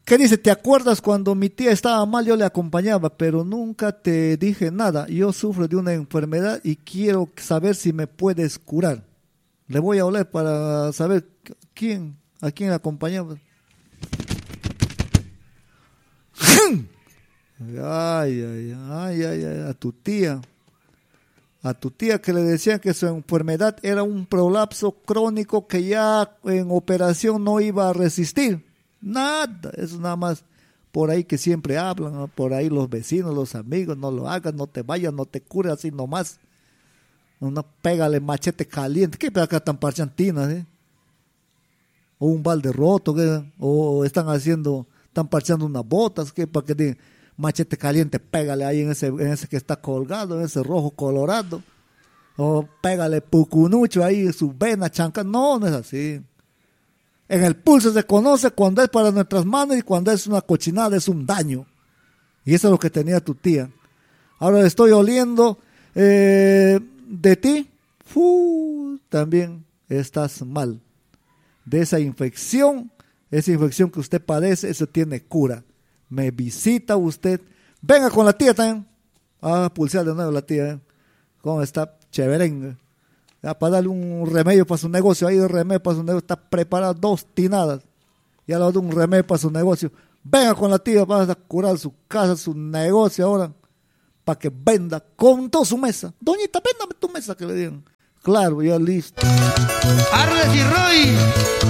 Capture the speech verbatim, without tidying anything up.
¿Qué dice? ¿Te acuerdas cuando mi tía estaba mal? Yo le acompañaba, pero nunca te dije nada. Yo sufro de una enfermedad y quiero saber si me puedes curar. Le voy a oler para saber quién, a quién acompañaba. Ay, ay, ay, ay, ay, a tu tía. A tu tía que le decían que su enfermedad era un prolapso crónico que ya en operación no iba a resistir. Nada, eso nada más por ahí que siempre hablan, ¿no? Por ahí los vecinos, los amigos, no lo hagas, no te vayas, no te cures así nomás. No, pégale machete caliente. ¿Qué acá están parchantinas, eh? O un balde roto, ¿qué? O están haciendo, están parchando unas botas, ¿qué? Para que digan, machete caliente, pégale ahí en ese, en ese que está colgado, en ese rojo colorado. O pégale pucunucho ahí en su vena, chanca. No, no es así. En el pulso se conoce cuando es para nuestras manos y cuando es una cochinada, es un daño. Y eso es lo que tenía tu tía. Ahora estoy oliendo eh, de ti. Uh, también estás mal. De esa infección, esa infección que usted padece, eso tiene cura. Me visita usted. Venga con la tía también. Ah, pulsear de nuevo la tía. ¿eh? ¿Cómo está? Chéverengue. Ya, para darle un remedio para su negocio. Ahí un remedio para su negocio. Está preparado dos tinadas. Ya le doy un remedio para su negocio. Venga con la tía para curar su casa, su negocio ahora. Para que venda con toda su mesa. Doñita, véndame tu mesa, que le digan. Claro, ya listo. Arles y Roy.